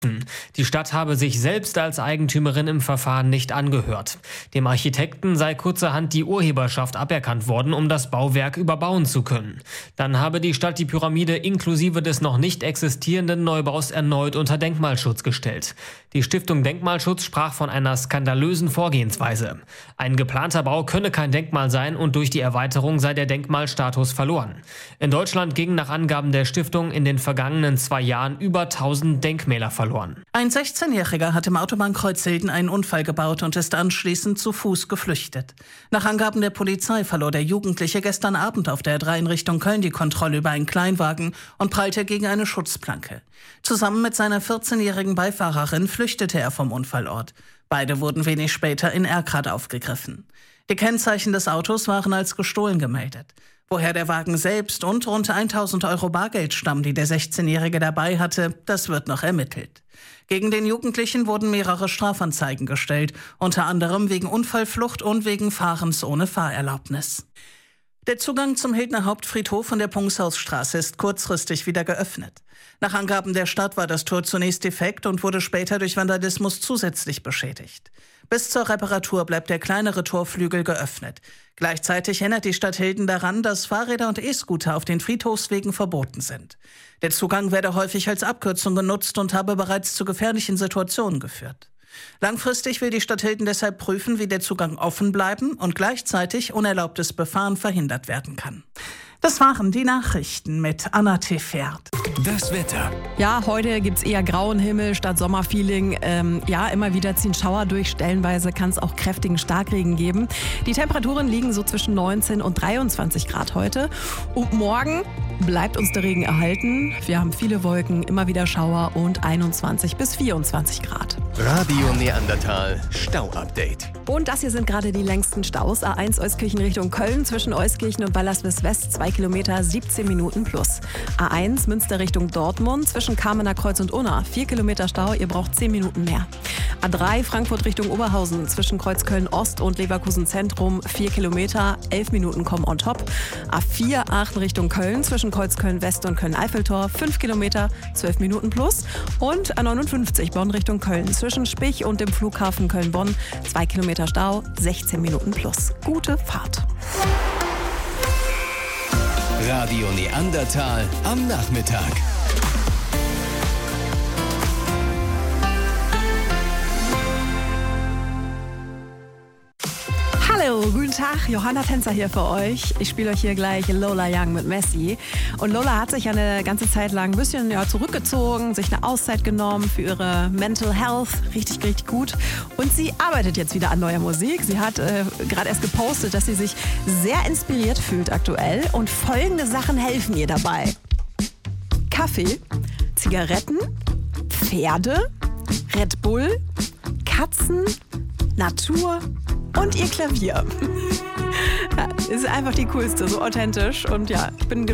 Die Stadt habe sich selbst als Eigentümerin im Verfahren nicht angehört. Dem Architekten sei kurzerhand die Urheberschaft aberkannt worden, um das Bauwerk überbauen zu können. Dann habe die Stadt die Pyramide inklusive des noch nicht existierenden Neubaus erneut unter Denkmalschutz gestellt. Die Stiftung Denkmalschutz sprach von einer skandalösen Vorgehensweise. Ein geplanter Bau könne kein Denkmal sein und durch die Erweiterung sei der Denkmalstatus verloren. In Deutschland gingen nach Angaben der Stiftung in den vergangenen 2 Jahren über 1000 Denkmäler verloren. Ein 16-Jähriger hat im Autobahnkreuz Hilden einen Unfall gebaut und ist anschließend zu Fuß geflüchtet. Nach Angaben der Polizei verlor der Jugendliche gestern Abend auf der A3 in Richtung Köln die Kontrolle über einen Kleinwagen und prallte gegen eine Schutzplanke. Zusammen mit seiner 14-jährigen Beifahrerin flüchtete er vom Unfallort. Beide wurden wenig später in Erkrath aufgegriffen. Die Kennzeichen des Autos waren als gestohlen gemeldet. Woher der Wagen selbst und rund 1.000 Euro Bargeld stammen, die der 16-Jährige dabei hatte, das wird noch ermittelt. Gegen den Jugendlichen wurden mehrere Strafanzeigen gestellt, unter anderem wegen Unfallflucht und wegen Fahrens ohne Fahrerlaubnis. Der Zugang zum Hildener Hauptfriedhof von der Pungshausstraße ist kurzfristig wieder geöffnet. Nach Angaben der Stadt war das Tor zunächst defekt und wurde später durch Vandalismus zusätzlich beschädigt. Bis zur Reparatur bleibt der kleinere Torflügel geöffnet. Gleichzeitig erinnert die Stadt Hilden daran, dass Fahrräder und E-Scooter auf den Friedhofswegen verboten sind. Der Zugang werde häufig als Abkürzung genutzt und habe bereits zu gefährlichen Situationen geführt. Langfristig will die Stadt Hilden deshalb prüfen, wie der Zugang offen bleiben und gleichzeitig unerlaubtes Befahren verhindert werden kann. Das waren die Nachrichten mit Anna Tefert. Das Wetter. Ja, heute gibt's eher grauen Himmel statt Sommerfeeling. Immer wieder ziehen Schauer durch. Stellenweise kann es auch kräftigen Starkregen geben. Die Temperaturen liegen so zwischen 19 und 23 Grad heute. Und morgen bleibt uns der Regen erhalten. Wir haben viele Wolken, immer wieder Schauer und 21 bis 24 Grad. Radio Neandertal Stau-Update. Und das hier sind gerade die längsten Staus. A1 Euskirchen Richtung Köln zwischen Euskirchen und Ballerswist West 2 Kilometer, 17 Minuten plus. A1 Münster Richtung Dortmund zwischen Kamener Kreuz und Unna 4 Kilometer Stau, ihr braucht 10 Minuten mehr. A3 Frankfurt Richtung Oberhausen zwischen Kreuzköln Ost und Leverkusen Zentrum 4 Kilometer, 11 Minuten kommen on top. A4 Aachen Richtung Köln zwischen Kreuzköln West und Köln-Eiffeltor 5 Kilometer, 12 Minuten plus. Und A59 Bonn Richtung Köln zwischen Spich und dem Flughafen Köln-Bonn 2 Kilometer Stau, 16 Minuten plus. Gute Fahrt. Radio Neandertal am Nachmittag. Hallo, guten Tag, Johanna Tänzer hier für euch. Ich spiele euch hier gleich Lola Young mit Messi. Und Lola hat sich ja eine ganze Zeit lang ein bisschen zurückgezogen, sich eine Auszeit genommen für ihre Mental Health. Richtig, richtig gut. Und sie arbeitet jetzt wieder an neuer Musik. Sie hat gerade erst gepostet, dass sie sich sehr inspiriert fühlt aktuell. Und folgende Sachen helfen ihr dabei. Kaffee, Zigaretten, Pferde, Red Bull, Katzen, Natur und ihr Klavier. Ja, ist einfach die coolste, so authentisch. Und ja, ich bin